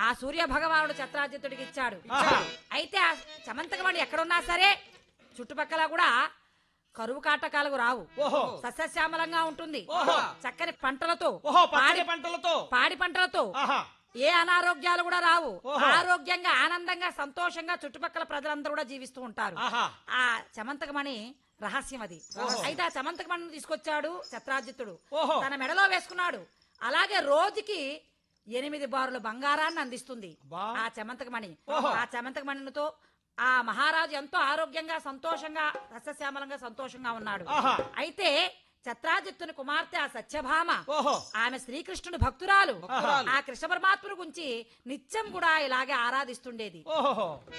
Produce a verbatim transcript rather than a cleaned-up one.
ఆ సూర్య భగవానుడు చత్రాజిత్తుడికి ఇచ్చాడు. అయితే ఆ చమంతకమణి ఎక్కడున్నా సరే చుట్టుపక్కల కూడా కరువు కాటకాలకు రావు, సస్యశ్యామలంగా ఉంటుంది. చక్కని పంటలతో పాడి పంటలతో పాడి పంటలతో ఏ అనారోగ్యాలు కూడా రావు. ఆరోగ్యంగా ఆనందంగా సంతోషంగా చుట్టుపక్కల ప్రజలందరూ కూడా జీవిస్తూ ఉంటారు. ఆ చమంతకమణి రహస్యం అది. అయితే ఆ చమంతకమణిని తీసుకొచ్చాడు చత్రాజిత్తుడు, తన మెడలో వేసుకున్నాడు. అలాగే రోజుకి ఎనిమిది బారుల బంగారాన్ని అందిస్తుంది ఆ చమంతకమణి. ఆ చమంతకమణితో ఆ మహారాజు ఎంతో ఆరోగ్యంగా సంతోషంగా సస్యశ్యామలంగా సంతోషంగా ఉన్నాడు. అయితే చత్రాజిత్తుని కుమార్తె ఆ సత్యభామ, ఆమె శ్రీకృష్ణుని భక్తురాలు. ఆ కృష్ణ పరమాత్ముని గురించి నిత్యం కూడా ఇలాగే ఆరాధిస్తుండేది.